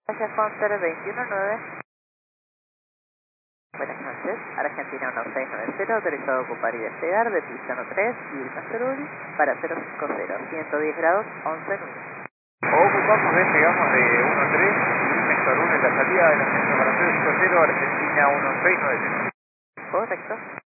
Gracias, Fonter 219. Buenas noches, Argentina 1690, autorizado a ocupar y despegar de pista 13, Vilma Cerulli, para 050, 110 grados, 11 minutos. Ocupamos, despegamos de 13, sector 1 en la salida de la centro para 050, Argentina 1690. Correcto.